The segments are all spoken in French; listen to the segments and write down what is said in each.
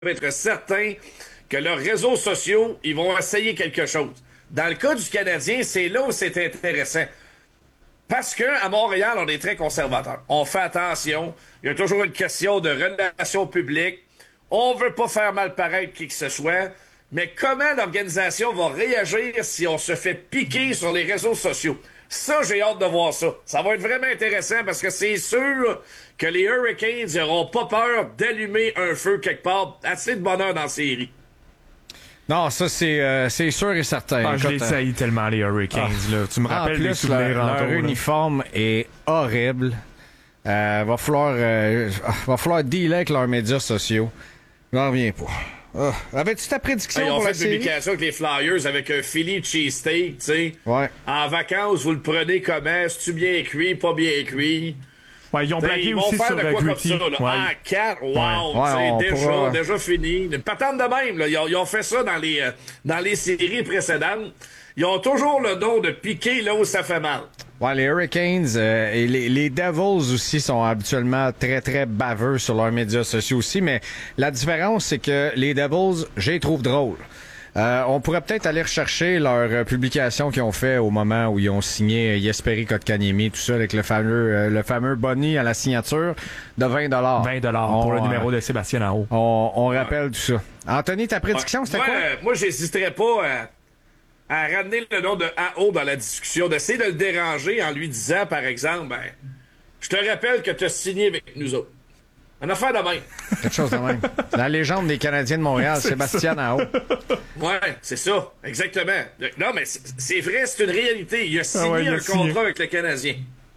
être certains que leurs réseaux sociaux, ils vont essayer quelque chose. Dans le cas du Canadien, c'est là où c'est intéressant. Parce que à Montréal, on est très conservateur. On fait attention. Il y a toujours une question de relations publiques. On veut pas faire mal paraître qui que ce soit. Mais comment l'organisation va réagir si on se fait piquer sur les réseaux sociaux? Ça, j'ai hâte de voir ça. Ça va être vraiment intéressant parce que c'est sûr que les Hurricanes n'auront pas peur d'allumer un feu quelque part. Assez de bonheur dans la série. Non, ça, c'est sûr et certain. Ah, je les haïs tellement, les Hurricanes. Là. Tu me rappelles des souvenirs leur uniforme est horrible. Va falloir dealer avec leurs médias sociaux. J'en reviens pas. Avais-tu ta prédiction pour la série? Ils ont fait une publication avec les Flyers avec un Philly cheesesteak, tu sais. Ouais. En vacances, vous le prenez comment? C'est-tu bien cuit, pas bien cuit? Ouais, ils ont blagué aussi sur de quoi Gritty. Comme ça, là. Ouais. Ah, 4, wow! Ouais, C'est déjà fini. Une patente de même, là. Ils ont fait ça dans les séries précédentes. Ils ont toujours le don de piquer là où ça fait mal. Ouais, les Hurricanes et les Devils aussi sont habituellement très, très baveux sur leurs médias sociaux aussi, mais la différence, c'est que les Devils, je les trouve drôles. On pourrait peut-être aller rechercher leur publication qu'ils ont fait au moment où ils ont signé Jesperi Kotkaniemi, tout ça, avec le fameux boni à la signature de 20 $20 pour le numéro de Sébastien Aho. On rappelle tout ça. Anthony, ta prédiction, c'était quoi? Moi, j'hésiterais pas à ramener le nom de AO dans la discussion, d'essayer de le déranger en lui disant, par exemple, je te rappelle que tu as signé avec nous autres. Une affaire de même. Quelque chose de même. La légende des Canadiens de Montréal, Sébastien Aho. Ouais, c'est ça, exactement. Non, mais c'est vrai, c'est une réalité. Il a signé un contrat avec le Canadien.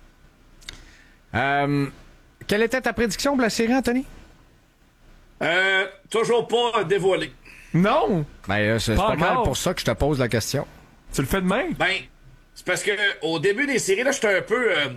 Quelle était ta prédiction pour la série, Anthony? Toujours pas dévoilé. Non! Ben, c'est pas mal pour ça que je te pose la question. Tu le fais de même? Ben, c'est parce que au début des séries, là, j'étais un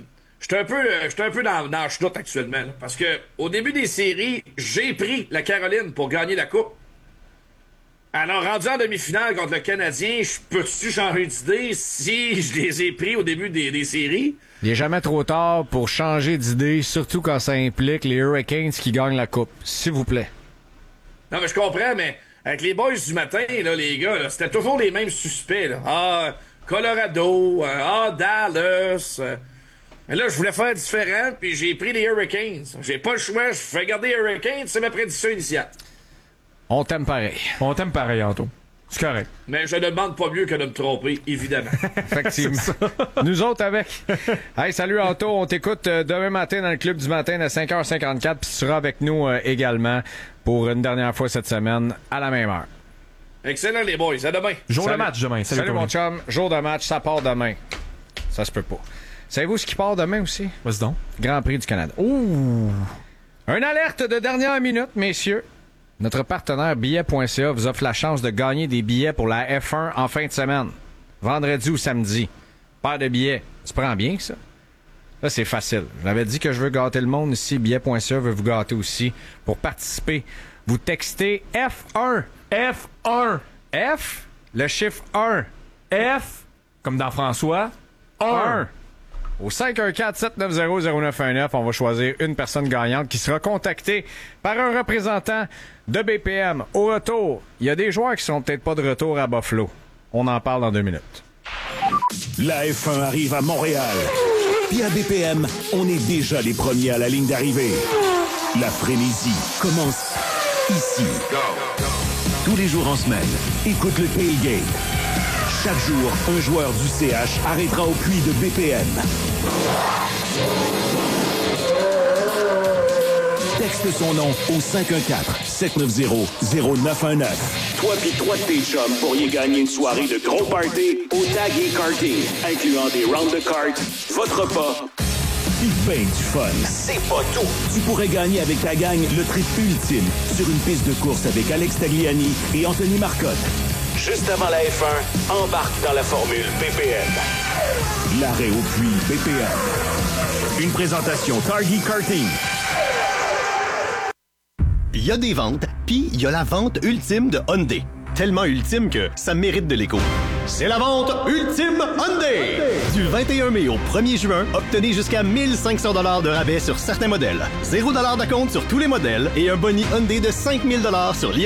peu dans le chenoute actuellement. Là, parce que au début des séries, j'ai pris la Caroline pour gagner la coupe. Alors, rendu en demi-finale contre le Canadien, je peux-tu changer d'idée si je les ai pris au début des séries? Il est jamais trop tard pour changer d'idée, surtout quand ça implique les Hurricanes qui gagnent la coupe. S'il vous plaît. Non, mais je comprends, mais avec les boys du matin, là, les gars, là, c'était toujours les mêmes suspects. Là. Colorado, Dallas... Mais là, je voulais faire différent, puis j'ai pris les Hurricanes. J'ai pas le choix, je fais garder les Hurricanes, c'est ma prédiction initiale. On t'aime pareil. On t'aime pareil, Anto. C'est correct. Mais je ne demande pas mieux que de me tromper, évidemment. Effectivement. Nous autres avec. Hey, salut Anto, on t'écoute demain matin dans le Club du matin à 5h54, puis tu seras avec nous également pour une dernière fois cette semaine à la même heure. Excellent les boys, à demain. Jour de match demain. Salut mon chum, jour de match, ça part demain. Ça se peut pas. Savez-vous ce qui part demain aussi? Vas-y donc. Grand Prix du Canada. Ouh! Une alerte de dernière minute, messieurs. Notre partenaire billet.ca vous offre la chance de gagner des billets pour la F1 en fin de semaine. Vendredi ou samedi. Paire de billets. Tu prends bien ça? Là, c'est facile. Je l'avais dit que je veux gâter le monde ici. Billet.ca veut vous gâter aussi. Pour participer, vous textez F1. F1. F, le chiffre 1. F, comme dans François, 1. Au 514-790-0919, on va choisir une personne gagnante qui sera contactée par un représentant de BPM. Au retour, il y a des joueurs qui sont peut-être pas de retour à Buffalo. On en parle dans 2 minutes. La F1 arrive à Montréal. Puis à BPM, on est déjà les premiers à la ligne d'arrivée. La frénésie commence ici. Tous les jours en semaine, écoute le tailgate. Chaque jour, un joueur du CH arrêtera au puits de BPM. Texte son nom au 514-790-0919. Toi pis 3 de tes chums pourriez gagner une soirée de gros party au Tag et Karting, incluant des rounds de cartes, votre repas, pis ben du fun. C'est pas tout! Tu pourrais gagner avec ta gang le trip ultime sur une piste de course avec Alex Tagliani et Anthony Marcotte. Juste avant la F1, embarque dans la formule BPM. L'arrêt au puits BPM. Une présentation Target Karting. Il y a des ventes, puis il y a la vente ultime de Hyundai. Tellement ultime que ça mérite de l'écho. c'est la vente ultime Hyundai. Du 21 mai au 1er juin, obtenez jusqu'à 1500 $ de rabais sur certains modèles. 0 $ d'acompte sur tous les modèles et un boni Hyundai de 5000 $ sur